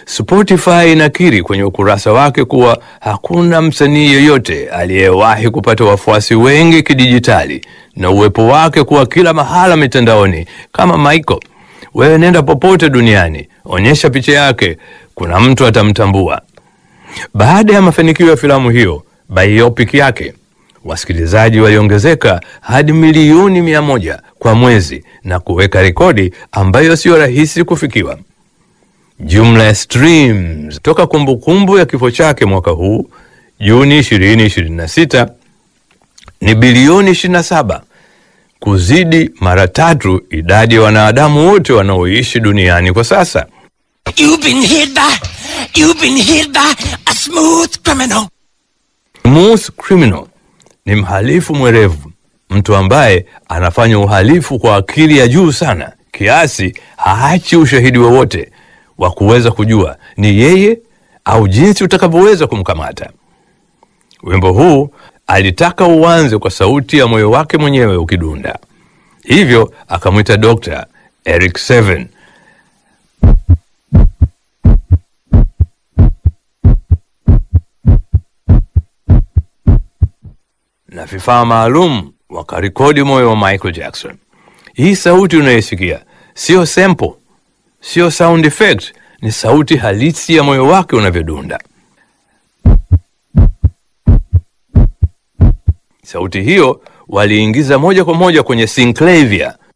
Spotify inakiri kwenye ukurasa wake kuwa hakuna msanii yeyote aliyewahi kupata wafuasi wengi kidijitali na uwepo wake kuwa kila mahala mitandaoni kama Michael. Wewe nenda popote duniani, onyesha picha yake, kuna mtu atamtambua. Baada ya mafanikio ya filamu hiyo, biopic yake, wasikilizaji waliongezeka hadi milioni 100 kwa mwezi na kuweka rekodi ambayo sio rahisi kufikiwa. Jumla ya streams toka kumbukumbu ya kifo chake mwaka huu Juni 2026 ni bilioni 27, kuzidi mara 3 idadi ya wanadamu wote wanaoishi duniani kwa sasa. You've been hit by a smooth criminal. Smooth criminal ni mhalifu mwerevu, mtu ambaye anafanya uhalifu kwa akili ya juu sana kiasi haachi ushahidi wowote wa kuweza kujua ni yeye au jinsi utakavyoweza kumkamata. Wimbo huu alitaka uanze kwa sauti ya moyo wake mwenyewe ukidunda, hivyo akamwita Dr. Eric Seven. Na vifaa maalum wakarekodi moyo wa Michael Jackson. Hii sauti unayosikia sio sample, sio sound effect, ni sauti halisi ya moyo wake unavyodunda. Sauti hiyo waliingiza moja kwa moja kwenye synclavia,